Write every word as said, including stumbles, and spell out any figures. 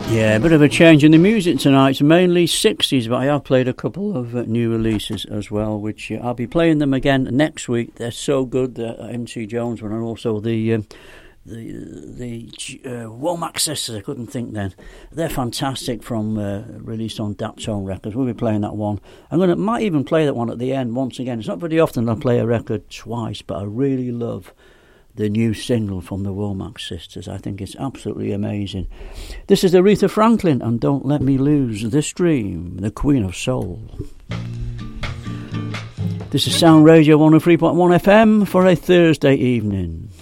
Yeah, a bit of a change in the music tonight. It's mainly sixties, but I have played a couple of uh, new releases as well, which uh, I'll be playing them again next week. They're so good, the M C Jones one, and also the uh, the the uh, Womack Sisters. I couldn't think then. They're fantastic, from uh, released on Daptone Records. We'll be playing that one. I'm gonna might even play that one at the end once again. It's not very often I play a record twice, but I really love the new single from the Womack Sisters. I think it's absolutely amazing. This is Aretha Franklin and Don't Let Me Lose This Dream, the Queen of Soul. This is Sound Radio one oh three point one F M for a Thursday evening.